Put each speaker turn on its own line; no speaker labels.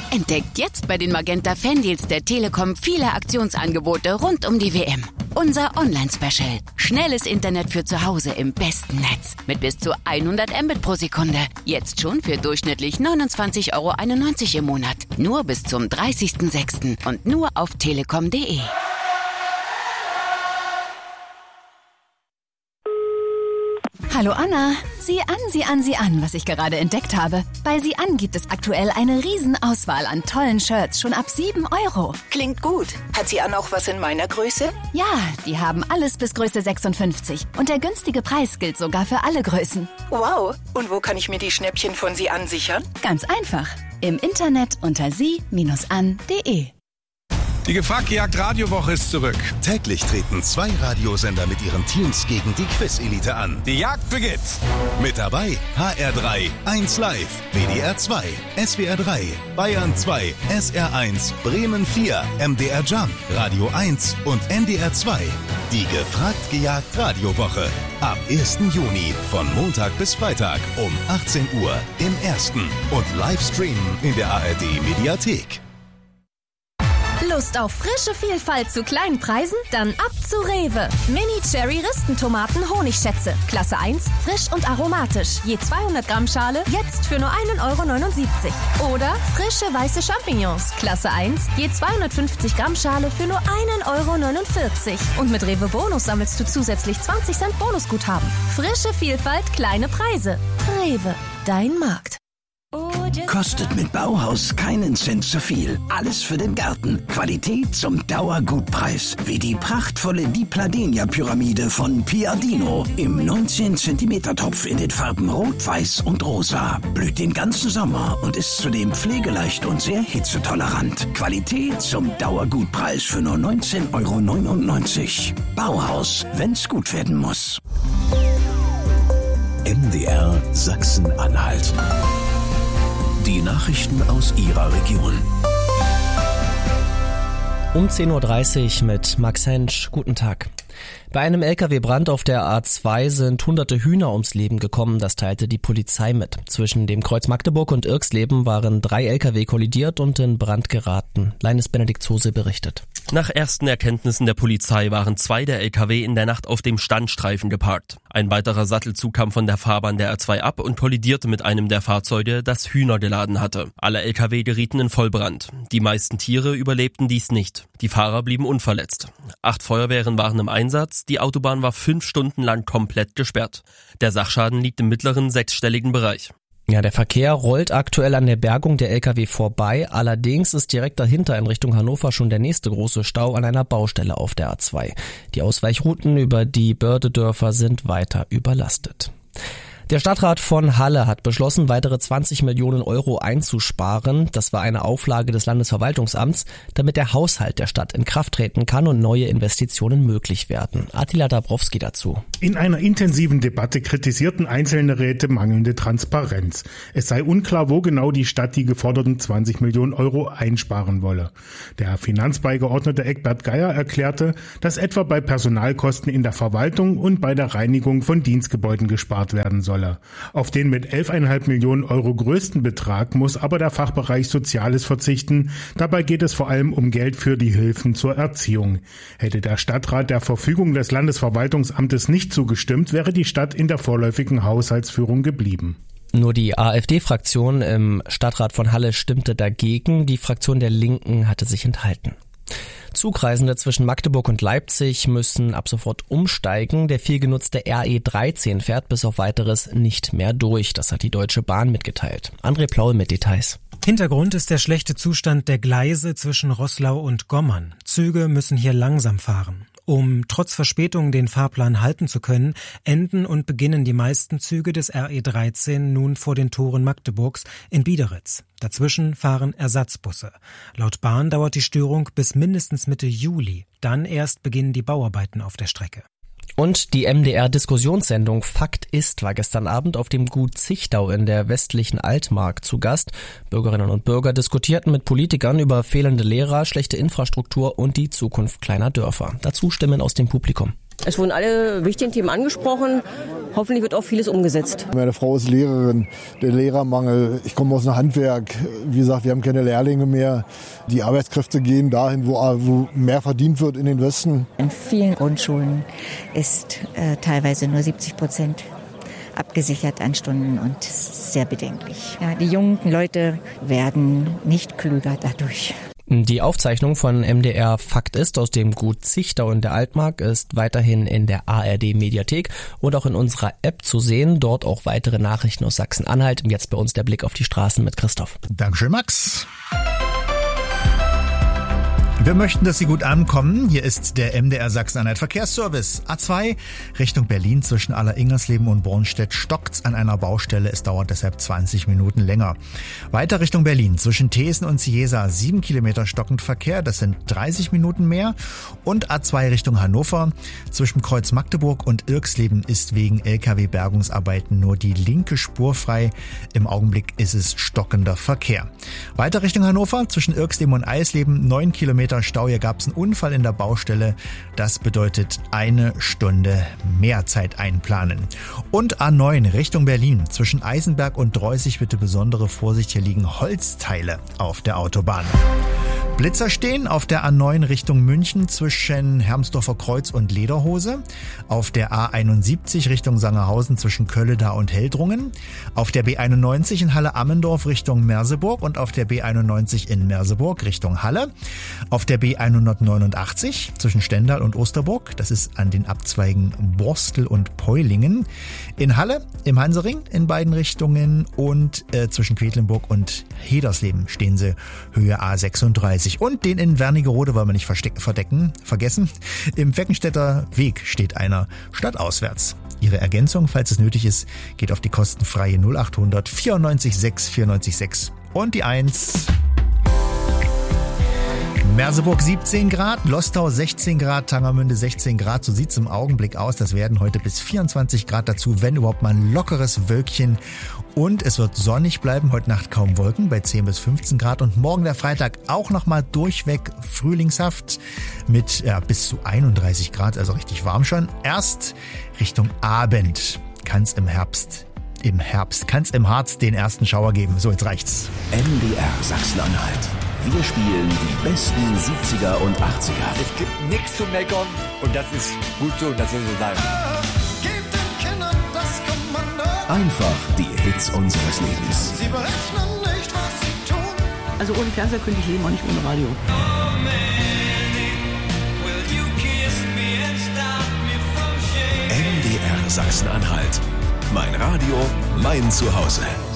Entdeckt jetzt bei den Magenta Fandeals der Telekom viele Aktionsangebote rund um die WM. Unser Online-Special. Schnelles Internet für zu Hause im besten Netz. Mit bis zu 100 Mbit pro Sekunde. Jetzt schon für durchschnittlich 29,91 € im Monat. Nur bis zum 30.06. und nur auf telekom.de.
Hallo Anna, sieh an, was ich gerade entdeckt habe. Bei Sieh an gibt es aktuell eine Riesenauswahl an tollen Shirts, schon ab 7 €.
Klingt gut. Hat Sieh an auch was in meiner Größe?
Ja, die haben alles bis Größe 56. Und der günstige Preis gilt sogar für alle Größen.
Wow, und wo kann ich mir die Schnäppchen von Sieh an sichern?
Ganz einfach, im Internet unter sie-an.de.
Die Gefragt-Gejagt-Radiowoche ist zurück.
Täglich treten 2 Radiosender mit ihren Teams gegen die Quiz-Elite an.
Die Jagd beginnt.
Mit dabei HR3, 1 Live, WDR 2, SWR 3, Bayern 2, SR1, Bremen 4, MDR Jump, Radio 1 und NDR 2. Die Gefragt-Gejagt-Radiowoche. Ab 1. Juni von Montag bis Freitag um 18 Uhr im Ersten und Livestreamen in der ARD-Mediathek.
Lust auf frische Vielfalt zu kleinen Preisen? Dann ab zu Rewe. Mini-Cherry-Ristentomaten Honigschätze. Klasse 1, frisch und aromatisch. Je 200 Gramm Schale, jetzt für nur 1,79 € Oder frische weiße Champignons. Klasse 1, je 250 Gramm Schale für nur 1,49 € Und mit Rewe Bonus sammelst du zusätzlich 20 Cent Bonusguthaben. Frische Vielfalt, kleine Preise. Rewe, dein Markt.
Kostet mit Bauhaus keinen Cent zu viel. Alles für den Garten. Qualität zum Dauergutpreis. Wie die prachtvolle Dipladenia-Pyramide von Piadino. Im 19 cm Topf in den Farben Rot, Weiß und Rosa. Blüht den ganzen Sommer und ist zudem pflegeleicht und sehr hitzetolerant. Qualität zum Dauergutpreis für nur 19,99 €. Bauhaus, wenn's gut werden muss.
MDR Sachsen-Anhalt. Die Nachrichten aus Ihrer Region.
Um 10:30 Uhr mit Max Hensch. Guten Tag. Bei einem LKW-Brand auf der A2 sind hunderte Hühner ums Leben gekommen, das teilte die Polizei mit. Zwischen dem Kreuz Magdeburg und Irxleben waren 3 LKW kollidiert und in Brand geraten. Leines Benedikt Zose berichtet.
Nach ersten Erkenntnissen der Polizei waren 2 der LKW in der Nacht auf dem Standstreifen geparkt. Ein weiterer Sattelzug kam von der Fahrbahn der A2 ab und kollidierte mit einem der Fahrzeuge, das Hühner geladen hatte. Alle LKW gerieten in Vollbrand. Die meisten Tiere überlebten dies nicht. Die Fahrer blieben unverletzt. 8 Feuerwehren waren im Einsatz. Die Autobahn war 5 Stunden lang komplett gesperrt. Der Sachschaden liegt im mittleren 6-stelligen Bereich.
Ja, der Verkehr rollt aktuell an der Bergung der LKW vorbei. Allerdings ist direkt dahinter in Richtung Hannover schon der nächste große Stau an einer Baustelle auf der A2. Die Ausweichrouten über die Bördedörfer sind weiter überlastet. Der Stadtrat von Halle hat beschlossen, weitere 20 Millionen € einzusparen. Das war eine Auflage des Landesverwaltungsamts, damit der Haushalt der Stadt in Kraft treten kann und neue Investitionen möglich werden. Attila Dabrowski dazu.
In einer intensiven Debatte kritisierten einzelne Räte mangelnde Transparenz. Es sei unklar, wo genau die Stadt die geforderten 20 Millionen € einsparen wolle. Der Finanzbeigeordnete Eckbert Geier erklärte, dass etwa bei Personalkosten in der Verwaltung und bei der Reinigung von Dienstgebäuden gespart werden solle. Auf den mit 11,5 Millionen € größten Betrag muss aber der Fachbereich Soziales verzichten. Dabei geht es vor allem um Geld für die Hilfen zur Erziehung. Hätte der Stadtrat der Verfügung des Landesverwaltungsamtes nicht zugestimmt, wäre die Stadt in der vorläufigen Haushaltsführung geblieben.
Nur die AfD-Fraktion im Stadtrat von Halle stimmte dagegen. Die Fraktion der Linken hatte sich enthalten. Zugreisende zwischen Magdeburg und Leipzig müssen ab sofort umsteigen. Der viel genutzte RE13 fährt bis auf Weiteres nicht mehr durch. Das hat die Deutsche Bahn mitgeteilt. André Plaul mit Details.
Hintergrund ist der schlechte Zustand der Gleise zwischen Roßlau und Gommern. Züge müssen hier langsam fahren. Um trotz Verspätung den Fahrplan halten zu können, enden und beginnen die meisten Züge des RE13 nun vor den Toren Magdeburgs in Biederitz. Dazwischen fahren Ersatzbusse. Laut Bahn dauert die Störung bis mindestens Mitte Juli. Dann erst beginnen die Bauarbeiten auf der Strecke.
Und die MDR-Diskussionssendung Fakt ist war gestern Abend auf dem Gut Zichtau in der westlichen Altmark zu Gast. Bürgerinnen und Bürger diskutierten mit Politikern über fehlende Lehrer, schlechte Infrastruktur und die Zukunft kleiner Dörfer. Dazu Stimmen aus dem Publikum.
Es wurden alle wichtigen Themen angesprochen. Hoffentlich wird auch vieles umgesetzt.
Meine Frau ist Lehrerin, der Lehrermangel. Ich komme aus dem Handwerk. Wie gesagt, wir haben keine Lehrlinge mehr. Die Arbeitskräfte gehen dahin, wo mehr verdient wird, in den Westen.
In vielen Grundschulen ist teilweise nur 70% abgesichert an Stunden und das ist sehr bedenklich. Ja, die jungen Leute werden nicht klüger dadurch.
Die Aufzeichnung von MDR Fakt ist aus dem Gut Zichtau in der Altmark ist weiterhin in der ARD Mediathek und auch in unserer App zu sehen. Dort auch weitere Nachrichten aus Sachsen-Anhalt. Und jetzt bei uns der Blick auf die Straßen mit Christoph.
Dankeschön, Max. Wir möchten, dass Sie gut ankommen. Hier ist der MDR Sachsen-Anhalt Verkehrsservice. A2 Richtung Berlin zwischen Aller-Ingersleben und Bornstedt stockt's an einer Baustelle. Es dauert deshalb 20 Minuten länger. Weiter Richtung Berlin zwischen Thesen und Ciesa 7 Kilometer stockend Verkehr. Das sind 30 Minuten mehr. Und A2 Richtung Hannover zwischen Kreuz Magdeburg und Irksleben ist wegen LKW-Bergungsarbeiten nur die linke Spur frei. Im Augenblick ist es stockender Verkehr. Weiter Richtung Hannover zwischen Irksleben und Eisleben 9 Kilometer Stau. Hier gab es einen Unfall in der Baustelle. Das bedeutet 1 Stunde mehr Zeit einplanen. Und A9 Richtung Berlin. Zwischen Eisenberg und Dreußig bitte besondere Vorsicht. Hier liegen Holzteile auf der Autobahn. Blitzer stehen auf der A9 Richtung München zwischen Hermsdorfer Kreuz und Lederhose. Auf der A71 Richtung Sangerhausen zwischen Kölleda und Heldrungen. Auf der B91 in Halle-Ammendorf Richtung Merseburg und auf der B91 in Merseburg Richtung Halle. Auf der B189 zwischen Stendal und Osterburg. Das ist an den Abzweigen Borstel und Peulingen. In Halle, im Hansering in beiden Richtungen und zwischen Quedlinburg und Hedersleben stehen sie Höhe A36. Und den in Wernigerode wollen wir nicht vergessen. Im Feckenstädter Weg steht einer stadtauswärts. Ihre Ergänzung, falls es nötig ist, geht auf die kostenfreie 0800 94 6 94 6 und die 1. Merseburg 17 Grad, Lostau 16 Grad, Tangermünde 16 Grad, so sieht's im Augenblick aus. Das werden heute bis 24 Grad dazu, wenn überhaupt mal ein lockeres Wölkchen. Und es wird sonnig bleiben, heute Nacht kaum Wolken bei 10 bis 15 Grad. Und morgen der Freitag auch nochmal durchweg frühlingshaft mit bis zu 31 Grad, also richtig warm schon. Erst Richtung Abend kann's im Harz den ersten Schauer geben. So, jetzt reicht's.
MDR Sachsen-Anhalt. Wir spielen die besten 70er und 80er.
Es gibt nichts zu meckern und das ist gut so, das soll so sein.
Einfach die Hits unseres Lebens.
Sie berechnen nicht, was sie tun. Also ohne Fernseher könnte ich leben, auch nicht ohne Radio.
MDR Sachsen-Anhalt. Mein Radio, mein Zuhause.